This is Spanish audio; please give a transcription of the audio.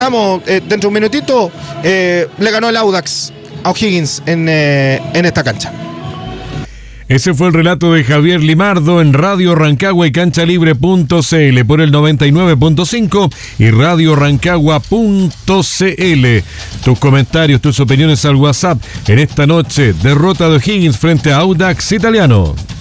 Dentro de un minutito le ganó el Audax a O'Higgins en esta cancha. Ese fue el relato de Javier Limardo en Radio Rancagua y canchalibre.cl por el 99.5 y radiorancagua.cl. Tus comentarios, tus opiniones al WhatsApp en esta noche. Derrota de O'Higgins frente a Audax Italiano.